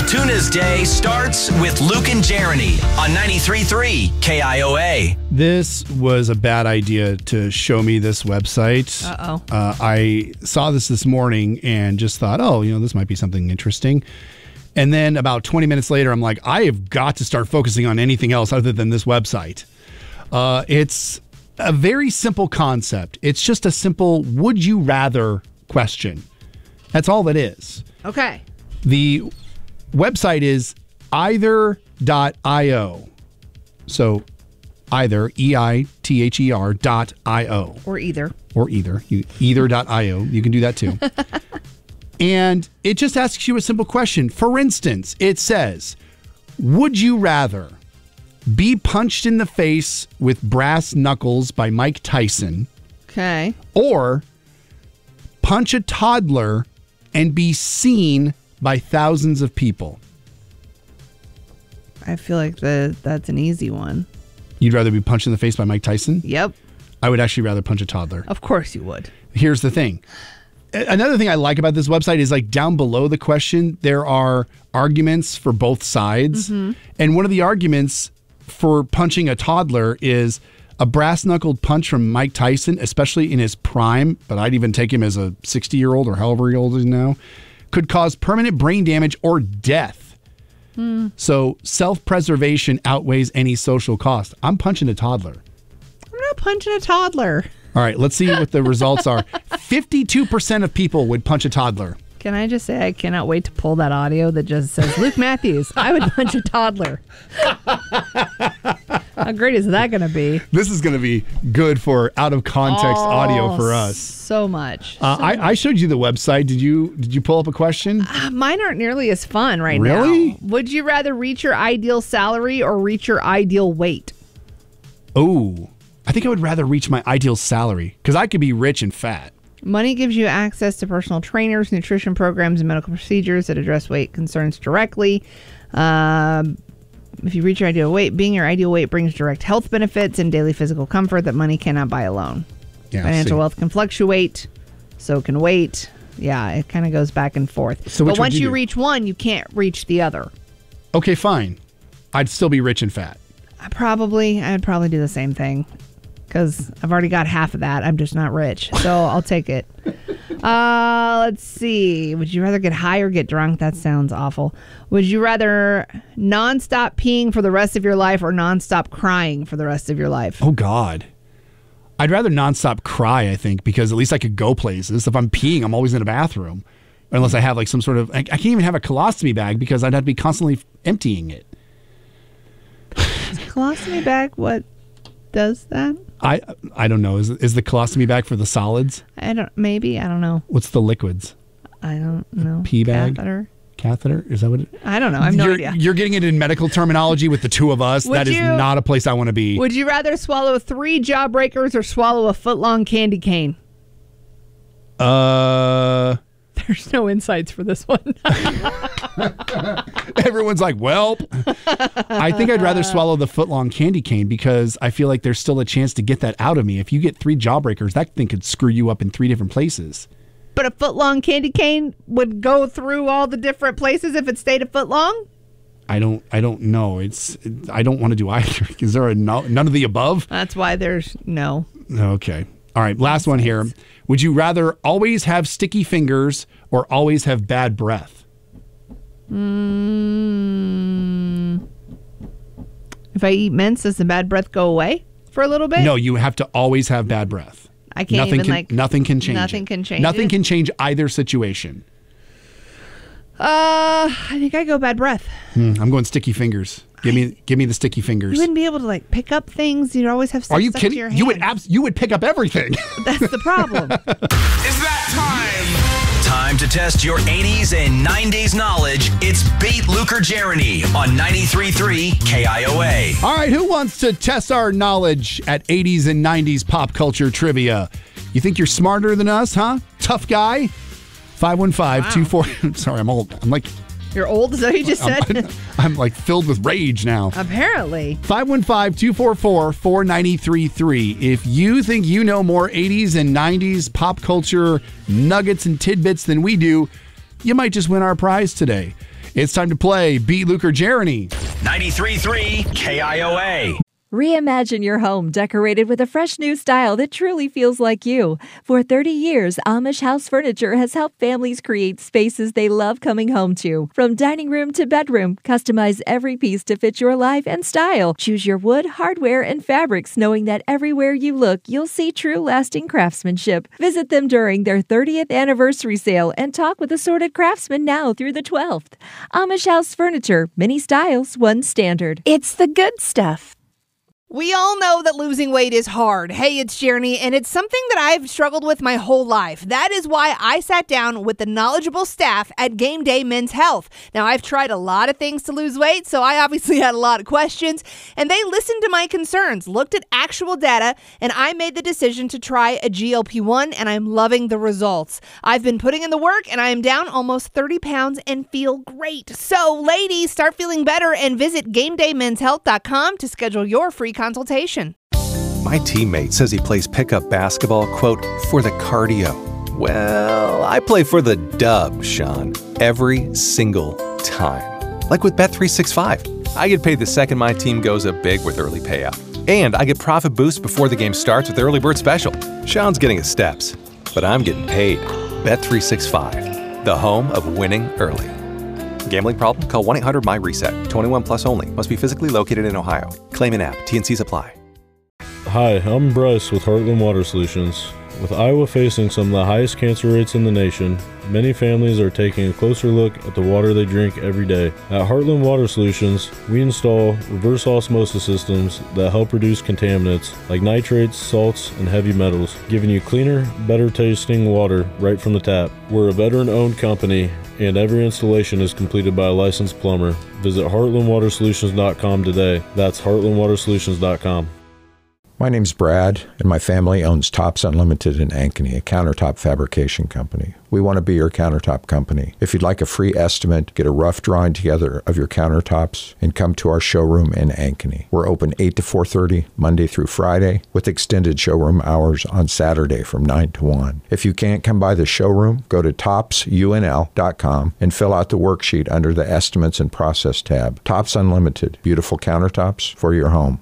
Altuna's day starts with Luke and Jeremy on 93.3 KIOA. This was a bad idea to show me this website. Uh-oh. I saw this morning and just thought, this might be something interesting. And then about 20 minutes later, I'm like, I have got to start focusing on anything else other than this website. It's a very simple concept. It's just a simple would you rather question. That's all it is. Okay. The website is either.io. So either, EITHER.io. Or either. Either.io. You can do that too. And it just asks you a simple question. For instance, it says, would you rather be punched in the face with brass knuckles by Mike Tyson? Okay. Or punch a toddler and be seen by thousands of people? I feel like that's an easy one. You'd rather be punched in the face by Mike Tyson? Yep. I would actually rather punch a toddler. Of course you would. Here's the thing. Another thing I like about this website is like down below the question, there are arguments for both sides. Mm-hmm. And one of the arguments for punching a toddler is a brass-knuckled punch from Mike Tyson, especially in his prime, but I'd even take him as a 60-year-old or however old he is now, could cause permanent brain damage or death. So self-preservation outweighs any social cost. I'm punching a toddler. I'm not punching a toddler. All right, let's see what the results are. 52% of people would punch a toddler. Can I just say I cannot wait to pull that audio that just says, Luke Matthews, I would punch a toddler. How great is that going to be? This is going to be good for out-of-context audio for us. So much. I showed you the website. Did you pull up a question? Mine aren't nearly as fun right now. Really? Would you rather reach your ideal salary or reach your ideal weight? Oh, I think I would rather reach my ideal salary because I could be rich and fat. Money gives you access to personal trainers, nutrition programs, and medical procedures that address weight concerns directly. If you reach your ideal weight, being your ideal weight brings direct health benefits and daily physical comfort that money cannot buy alone. Yeah, Financial wealth can fluctuate, so can weight. Yeah, it kind of goes back and forth. So but once you reach one, you can't reach the other. Okay, fine. I'd still be rich and fat. I'd probably do the same thing. Because I've already got half of that. I'm just not rich. So I'll take it. Let's see. Would you rather get high or get drunk? That sounds awful. Would you rather nonstop peeing for the rest of your life or nonstop crying for the rest of your life? Oh, God. I'd rather nonstop cry, I think, because at least I could go places. If I'm peeing, I'm always in a bathroom. Unless I have like some sort of... I can't even have a colostomy bag because I'd have to be constantly emptying it. Is a colostomy bag what does that? I don't know. Is the colostomy bag for the solids? I don't know. What's the liquids? I don't know. Pee bag? Catheter? Is that what it... I don't know. I have no idea. You're getting it in medical terminology with the two of us. That is not a place I want to be. Would you rather swallow 3 Jawbreakers or swallow a foot-long candy cane? There's no insights for this one. Everyone's like, well, I think I'd rather swallow the foot-long candy cane because I feel like there's still a chance to get that out of me. If you get 3 Jawbreakers, that thing could screw you up in 3 different places. But a foot-long candy cane would go through all the different places if it stayed a foot long? I don't know. I don't want to do either. Is there none of the above? That's why there's no. Okay. All right. Last one here. Would you rather always have sticky fingers or always have bad breath? If I eat mints, does the bad breath go away for a little bit? No, you have to always have bad breath. I can't nothing can change Nothing can change either situation. I think I go bad breath. I'm going sticky fingers. Give me the sticky fingers. You wouldn't be able to like pick up things. You'd always have stuff Are you stuck kidding? to your hands. You would pick up everything. That's the problem. Is that time? Time to test your 80s and 90s knowledge. It's Beat Luke or Jeremy on 93.3 KIOA. All right, who wants to test our knowledge at 80s and 90s pop culture trivia? You think you're smarter than us, huh? Tough guy? 515-24... Sorry, I'm old. I'm like... You're old, is that what you just said? I'm like filled with rage now. Apparently. 515-244-4933. If you think you know more 80s and 90s pop culture nuggets and tidbits than we do, you might just win our prize today. It's time to play Beat Luke or Jeremy. 93.3 KIOA. Reimagine your home decorated with a fresh new style that truly feels like you. For 30 years, Amish House Furniture has helped families create spaces they love coming home to. From dining room to bedroom, customize every piece to fit your life and style. Choose your wood, hardware, and fabrics, knowing that everywhere you look, you'll see true lasting craftsmanship. Visit them during their 30th anniversary sale and talk with assorted craftsmen now through the 12th. Amish House Furniture, many styles, one standard. It's the good stuff. We all know that losing weight is hard. Hey, it's Jeremy, and it's something that I've struggled with my whole life. That is why I sat down with the knowledgeable staff at Game Day Men's Health. Now, I've tried a lot of things to lose weight, so I obviously had a lot of questions, and they listened to my concerns, looked at actual data, and I made the decision to try a GLP-1, and I'm loving the results. I've been putting in the work, and I am down almost 30 pounds and feel great. So, ladies, start feeling better and visit GameDayMen'sHealth.com to schedule your free consultation. My teammate says he plays pickup basketball, quote, for the cardio. Well, I play for the dub, Sean, every single time. Like with Bet365. I get paid the second my team goes up big with early payout. And I get profit boosts before the game starts with Early Bird Special. Sean's getting his steps, but I'm getting paid. Bet365, the home of winning early. Gambling problem? Call 1-800-MY-RESET. 21 plus only. Must be physically located in Ohio. Claim in app. T&Cs apply. Hi, I'm Bryce with Heartland Water Solutions. With Iowa facing some of the highest cancer rates in the nation, many families are taking a closer look at the water they drink every day. At Heartland Water Solutions, we install reverse osmosis systems that help reduce contaminants like nitrates, salts, and heavy metals, giving you cleaner, better tasting water right from the tap. We're a veteran-owned company, and every installation is completed by a licensed plumber. Visit heartlandwatersolutions.com today. That's heartlandwatersolutions.com. My name's Brad, and my family owns Tops Unlimited in Ankeny, a countertop fabrication company. We want to be your countertop company. If you'd like a free estimate, get a rough drawing together of your countertops, and come to our showroom in Ankeny. We're open 8 to 4:30, Monday through Friday, with extended showroom hours on Saturday from 9 to 1. If you can't come by the showroom, go to topsunl.com and fill out the worksheet under the Estimates and Process tab. Tops Unlimited, beautiful countertops for your home.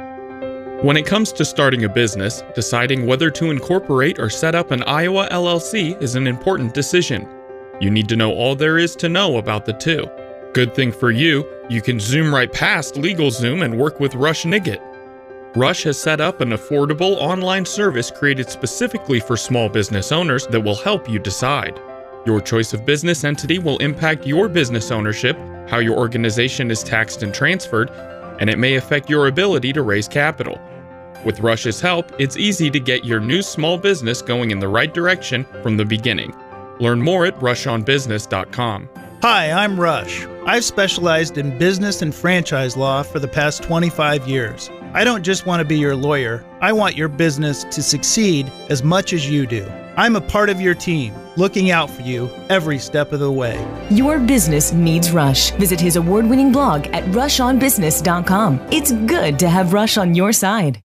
When it comes to starting a business, deciding whether to incorporate or set up an Iowa LLC is an important decision. You need to know all there is to know about the two. Good thing for you, you can zoom right past LegalZoom and work with Rush Niggett. Rush has set up an affordable online service created specifically for small business owners that will help you decide. Your choice of business entity will impact your business ownership, how your organization is taxed and transferred, and it may affect your ability to raise capital. With Rush's help, it's easy to get your new small business going in the right direction from the beginning. Learn more at rushonbusiness.com. Hi, I'm Rush. I've specialized in business and franchise law for the past 25 years. I don't just want to be your lawyer. I want your business to succeed as much as you do. I'm a part of your team, looking out for you every step of the way. Your business needs Rush. Visit his award-winning blog at rushonbusiness.com. It's good to have Rush on your side.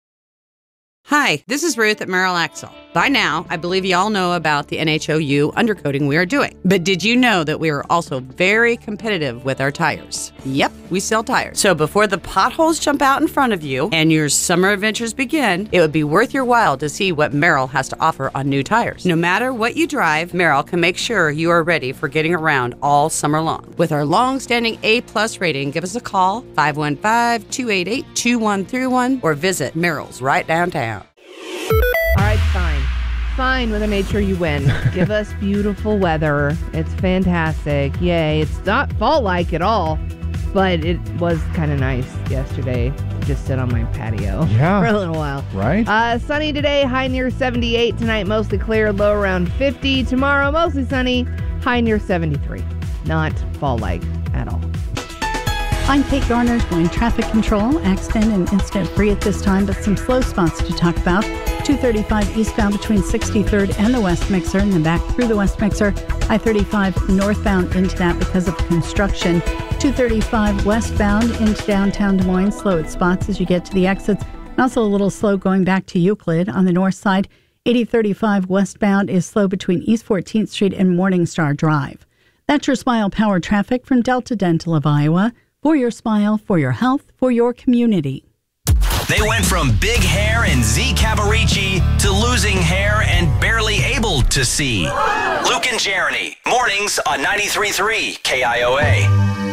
Hi, this is Ruth at Merrill Axle. By now, I believe you all know about the NHOU undercoating we are doing. But did you know that we are also very competitive with our tires? Yep, we sell tires. So before the potholes jump out in front of you and your summer adventures begin, it would be worth your while to see what Merrill has to offer on new tires. No matter what you drive, Merrill can make sure you are ready for getting around all summer long. With our long-standing A+ rating, give us a call, 515-288-2131, or visit Merrill's right downtown. All right, fine. Fine, Mother Nature, you win. Give us beautiful weather. It's fantastic. Yay. It's not fall-like at all, but it was kind of nice yesterday to just sit on my patio for a little while. Right? Sunny today, high near 78. Tonight, mostly clear, low around 50. Tomorrow, mostly sunny, high near 73. Not fall-like at all. I'm Kate Garner doing traffic control, accident and incident free at this time, but some slow spots to talk about. 235 eastbound between 63rd and the West Mixer, and then back through the West Mixer. I-35 northbound into that because of construction. 235 westbound into downtown Des Moines, slow at spots as you get to the exits. And also a little slow going back to Euclid on the north side. 8035 westbound is slow between East 14th Street and Morningstar Drive. That's your Smile Power traffic from Delta Dental of Iowa. For your smile, for your health, for your community. They went from big hair and Z Cavaricci to losing hair and barely able to see. Luke and Jeremy, mornings on 93.3 KIOA.